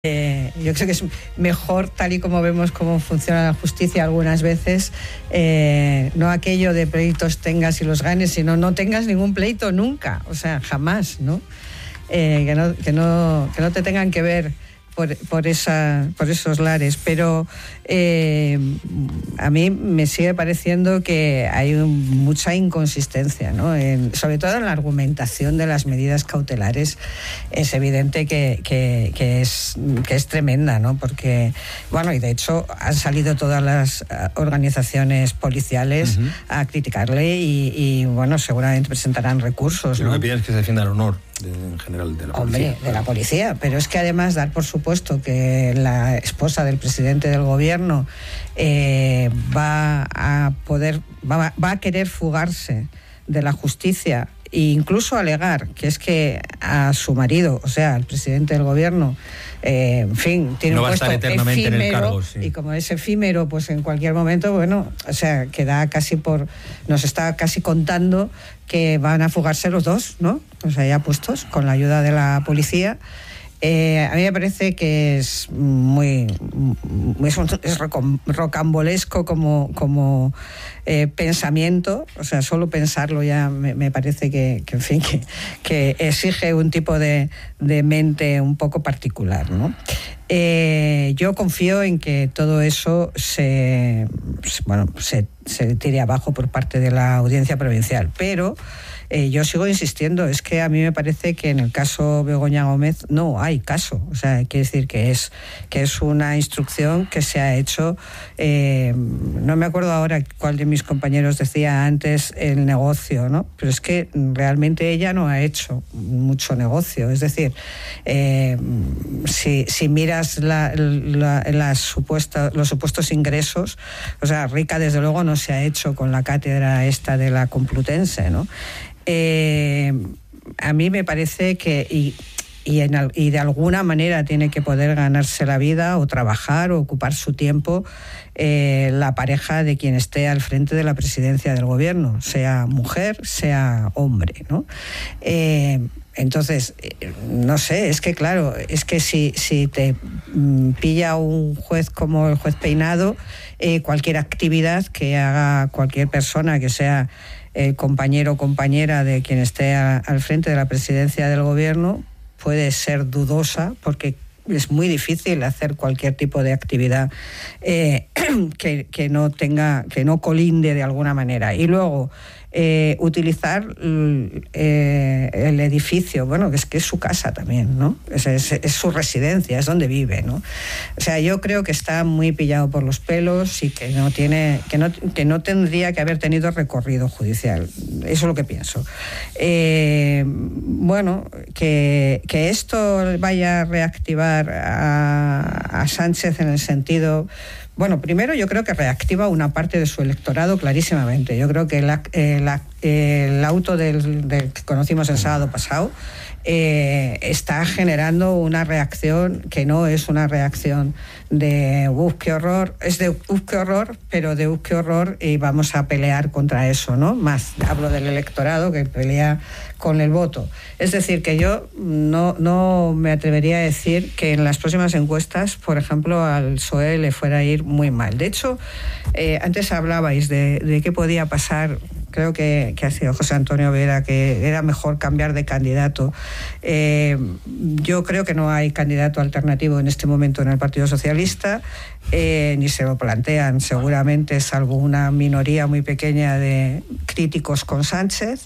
Yo creo que es mejor, tal y como vemos cómo funciona la justicia algunas veces, no aquello de pleitos tengas y los ganes, sino no tengas ningún pleito nunca, o sea, jamás, ¿no? Que no te tengan que ver por esos lares, pero a mí me sigue pareciendo que hay mucha inconsistencia, ¿no? Sobre todo en la argumentación de las medidas cautelares. Es evidente que es tremenda, ¿no? Porque, bueno, y de hecho han salido todas las organizaciones policiales a criticarle y bueno, seguramente presentarán recursos, ¿no? Lo que piden es que se defienda el honor en general de la policía. Hombre, de la policía, pero es que además dar por supuesto que la esposa del presidente del gobierno va a querer fugarse de la justicia e incluso alegar que es que a su marido, o sea, al presidente del gobierno, en fin, tiene un puesto efímero, en el cargo, sí. Y como es efímero, pues en cualquier momento, bueno, o sea, nos está casi contando que van a fugarse los dos, ¿no? O sea, ya puestos, con la ayuda de la policía. A mí me parece que es rocambolesco como pensamiento, o sea, solo pensarlo ya me parece que en fin, que exige un tipo de mente un poco particular, ¿no? Yo confío en que todo eso se tire abajo por parte de la Audiencia Provincial, pero yo sigo insistiendo, es que a mí me parece que en el caso Begoña Gómez no hay caso, o sea, quiere decir que es una instrucción que se ha hecho, no me acuerdo ahora cuál de mis compañeros decía antes el negocio, ¿no? Pero es que realmente ella no ha hecho mucho negocio, es decir, si miras los supuestos ingresos, o sea, rica desde luego no se ha hecho con la cátedra esta de la Complutense, ¿no? A mí me parece que y de alguna manera tiene que poder ganarse la vida o trabajar o ocupar su tiempo la pareja de quien esté al frente de la presidencia del gobierno, sea mujer, sea hombre, ¿no? Entonces, no sé, es que claro, es que si te pilla un juez como el juez Peinado, cualquier actividad que haga cualquier persona que sea compañero o compañera de quien esté al frente de la presidencia del gobierno puede ser dudosa, porque es muy difícil hacer cualquier tipo de actividad que no colinde de alguna manera. Y luego utilizar el edificio, bueno, que es su casa también, ¿no? Es su residencia, es donde vive, ¿no? O sea, yo creo que está muy pillado por los pelos y que no tendría que haber tenido recorrido judicial. Eso es lo que pienso. Bueno, que esto vaya a reactivar a Sánchez en el sentido... Bueno, primero yo creo que reactiva una parte de su electorado clarísimamente. Yo creo que el auto del que conocimos el sábado pasado está generando una reacción que no es una reacción de qué horror, es de qué horror, pero de qué horror y vamos a pelear contra eso, ¿no? Más hablo del electorado que pelea con el voto. Es decir, que yo no me atrevería a decir que en las próximas encuestas, por ejemplo, al PSOE le fuera a ir muy mal. De hecho, antes hablabais de qué podía pasar. Creo que ha sido José Antonio Vera, que era mejor cambiar de candidato. Yo creo que no hay candidato alternativo en este momento en el Partido Socialista, ni se lo plantean seguramente, salvo una minoría muy pequeña de críticos con Sánchez.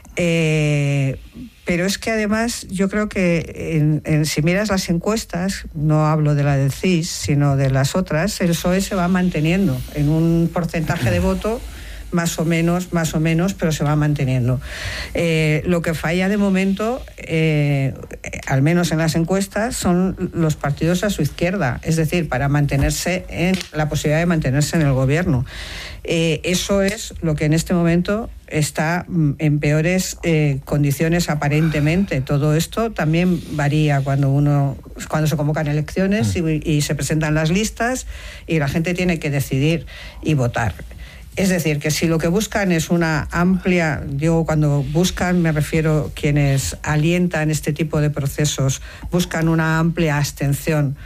Pero es que además yo creo que si miras las encuestas, no hablo de la del CIS, sino de las otras, el PSOE se va manteniendo en un porcentaje de voto más o menos, pero se va manteniendo. Lo que falla de momento, al menos en las encuestas, son los partidos a su izquierda, es decir, para mantenerse la posibilidad de mantenerse en el gobierno. Eso es lo que en este momento está en peores condiciones aparentemente. Todo esto también varía cuando se convocan elecciones y se presentan las listas y la gente tiene que decidir y votar. Es decir, que si lo que buscan es una amplia, yo cuando buscan me refiero quienes alientan este tipo de procesos, buscan una amplia abstención